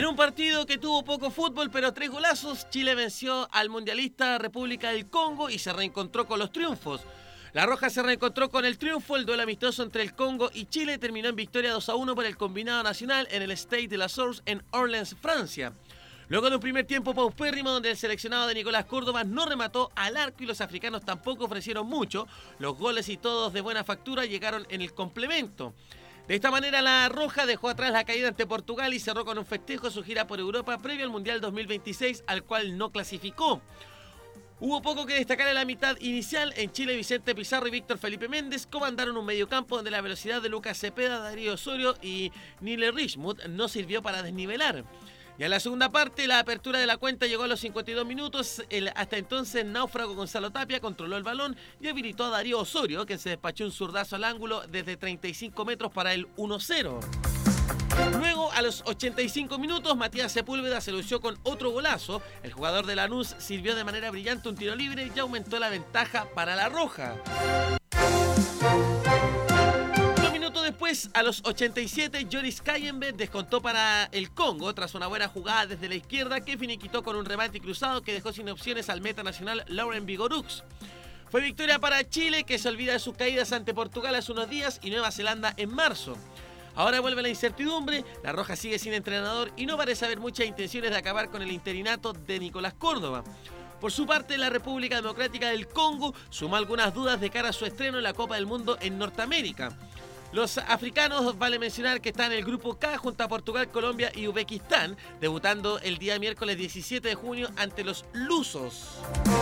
En un partido que tuvo poco fútbol pero 3 golazos, Chile venció al mundialista República del Congo y se reencontró con los triunfos. La Roja se reencontró con el triunfo. El duelo amistoso entre el Congo y Chile terminó en victoria 2-1 por el combinado nacional en el Stade de la Source en Orléans, Francia. Luego de un primer tiempo paupérrimo donde el seleccionado de Nicolás Córdoba no remató al arco y los africanos tampoco ofrecieron mucho, los goles y todos de buena factura llegaron en el complemento. De esta manera la Roja dejó atrás la caída ante Portugal y cerró con un festejo su gira por Europa previo al Mundial 2026 al cual no clasificó. Hubo poco que destacar en la mitad inicial. En Chile, Vicente Pizarro y Víctor Felipe Méndez comandaron un mediocampo donde la velocidad de Lucas Cepeda, Darío Osorio y Nile Richmond no sirvió para desnivelar. Y en la segunda parte, la apertura de la cuenta llegó a los 52 minutos. El hasta entonces náufrago Gonzalo Tapia controló el balón y habilitó a Darío Osorio, que se despachó un zurdazo al ángulo desde 35 metros para el 1-0. Luego, a los 85 minutos, Matías Sepúlveda se lució con otro golazo. El jugador de Lanús sirvió de manera brillante un tiro libre y aumentó la ventaja para la Roja. Dos minutos después, a los 87, Joris Kayembe descontó para el Congo tras una buena jugada desde la izquierda que finiquitó con un remate cruzado que dejó sin opciones al meta nacional Laurent Vigorux. Fue victoria para Chile, que se olvida de sus caídas ante Portugal hace unos días y Nueva Zelanda en marzo. Ahora vuelve la incertidumbre, la Roja sigue sin entrenador y no parece haber muchas intenciones de acabar con el interinato de Nicolás Córdoba. Por su parte, la República Democrática del Congo sumó algunas dudas de cara a su estreno en la Copa del Mundo en Norteamérica. Los africanos, vale mencionar que están en el grupo K junto a Portugal, Colombia y Uzbekistán, debutando el día miércoles 17 de junio ante los lusos.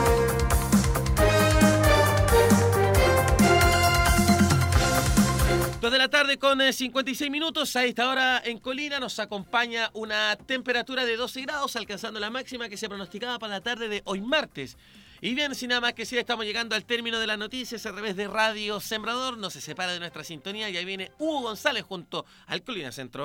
2 de la tarde con 56 minutos. A esta hora en Colina nos acompaña una temperatura de 12 grados, alcanzando la máxima que se pronosticaba para la tarde de hoy martes. Y bien, sin nada más que decir, estamos llegando al término de las noticias a través de Radio Sembrador. No se separa de nuestra sintonía y ahí viene Hugo González junto al Colina Centro.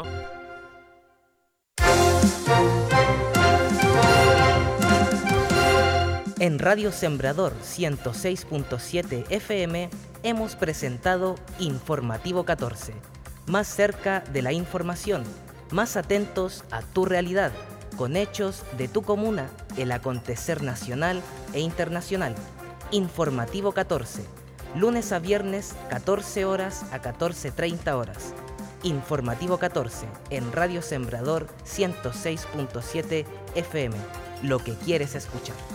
En Radio Sembrador 106.7 FM hemos presentado Informativo 14. Más cerca de la información, más atentos a tu realidad, con hechos de tu comuna, el acontecer nacional e internacional. Informativo 14, lunes a viernes 14 horas a 14:30 horas. Informativo 14 en Radio Sembrador 106.7 FM. Lo que quieres escuchar.